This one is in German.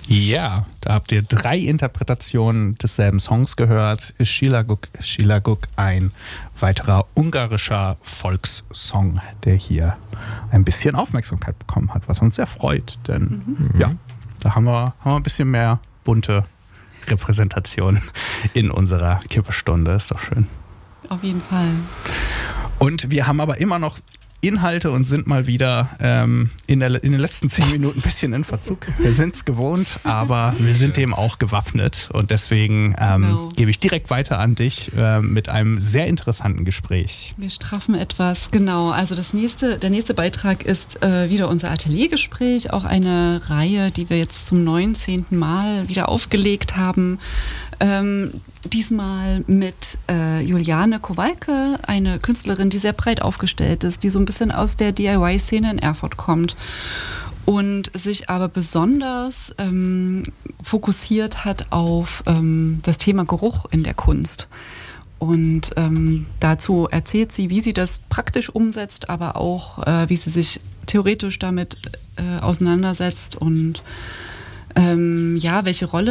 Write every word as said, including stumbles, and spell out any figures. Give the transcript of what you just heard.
Ja, da habt ihr drei Interpretationen desselben Songs gehört. Shilaguk, Shilaguk, ein weiterer ungarischer Volkssong, der hier ein bisschen Aufmerksamkeit bekommen hat, was uns sehr freut. Denn mhm. ja, da haben wir, haben wir ein bisschen mehr bunte Repräsentation in unserer Kippestunde. Ist doch schön. Auf jeden Fall. Und wir haben aber immer noch Inhalte und sind mal wieder ähm, in, der, in den letzten zehn Minuten ein bisschen in Verzug. Wir sind es gewohnt, aber wir sind dem auch gewappnet. Und deswegen ähm, genau. gebe ich direkt weiter an dich äh, mit einem sehr interessanten Gespräch. Wir straffen etwas, genau. Also das nächste, der nächste Beitrag ist äh, wieder unser Ateliergespräch, auch eine Reihe, die wir jetzt zum neunzehnten Mal wieder aufgelegt haben. Ähm, diesmal mit äh, Juliane Kowalke, eine Künstlerin, die sehr breit aufgestellt ist, die so ein bisschen aus der D I Y-Szene in Erfurt kommt und sich aber besonders ähm, fokussiert hat auf ähm, das Thema Geruch in der Kunst. Und ähm, dazu erzählt sie, wie sie das praktisch umsetzt, aber auch, äh, wie sie sich theoretisch damit äh, auseinandersetzt und ähm, ja, welche Rolle